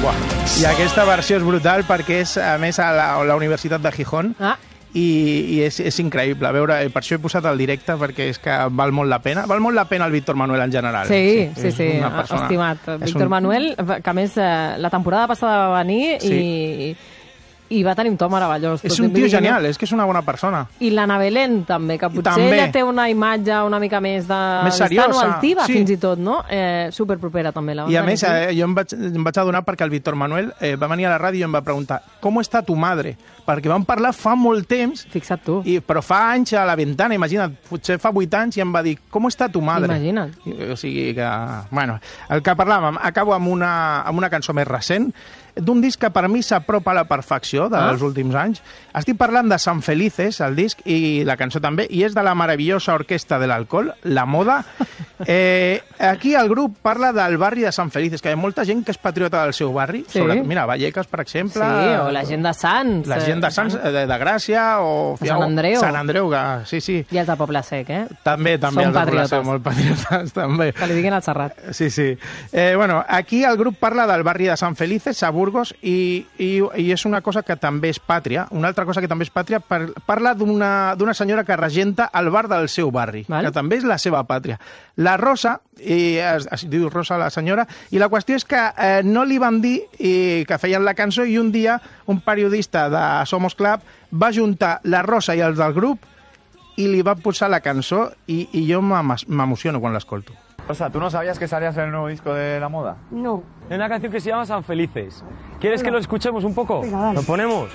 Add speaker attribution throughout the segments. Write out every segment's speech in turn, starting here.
Speaker 1: I aquesta versió és brutal perquè és, a més, a la Universitat de Gijón. I és increïble veure, per això he posat el directe, perquè és que val molt la pena el Víctor Manuel en general.
Speaker 2: Sí, estimat Víctor Manuel, que a més la temporada passada va venir i va tenir un to meravellós.
Speaker 1: És un tio genial, és que és una bona persona.
Speaker 2: I l'Anna Belén també, que potser ella té una imatge una mica més
Speaker 1: més seriosa,
Speaker 2: altiva, fins i tot, no? Superpropera també.
Speaker 1: I a més, jo em vaig adonar perquè el Víctor Manuel va venir a la ràdio i em va preguntar «Com està tu madre?», perquè vam parlar fa molt temps,
Speaker 2: fixa't tu,
Speaker 1: però fa anys a la ventana, imagina't, potser fa 8 anys, i em va dir «Com està tu madre?».
Speaker 2: Imagina't.
Speaker 1: O sigui que, bueno, el que parlàvem, acabo amb una cançó més recent, d'un disc que per mi s'apropa a la perfecció dels últims anys. Estic parlant de San Felices, el disc, i la cançó també, i és de la meravellosa orquestra de l'alcohol, La Moda. Aquí el grup parla del barri de San Felices, que hi ha molta gent que és patriota del seu barri. Mira, Vallecas, per exemple.
Speaker 2: Sí, o la gent de Sants.
Speaker 1: La gent de Sants, de Gràcia, o
Speaker 2: Sant Andreu.
Speaker 1: Sant Andreu, sí.
Speaker 2: I els de Poble Sec,
Speaker 1: També
Speaker 2: són
Speaker 1: els de
Speaker 2: patriotes.
Speaker 1: Poble Sec, molt patriotes, també.
Speaker 2: Que li diguin al Serrat.
Speaker 1: Sí. Bueno, aquí el grup parla del barri de San Felices, a Burgos, i és una cosa que també és pàtria. Una altra cosa que també és pàtria, parla d'una senyora que regenta el bar del seu barri, que també és la seva pàtria. La Rosa, es diu Rosa la senyora, i la qüestió és que no li van dir que feien la cançó, i un dia un periodista de Somos Club va juntar la Rosa i els del grup i li va posar la cançó, i jo m'emociono quan l'escolto.
Speaker 3: Rosa, ¿tú no sabías que salías en el nuevo disco de La Moda?
Speaker 4: No.
Speaker 5: Es una canción que se llama San Felices. ¿Quieres que lo escuchemos un poco?
Speaker 4: Venga, dale.
Speaker 5: ¿Lo ponemos?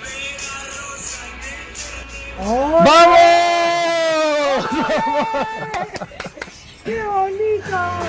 Speaker 4: ¡Oh!
Speaker 1: ¡Vamos!
Speaker 4: ¡Qué bonito!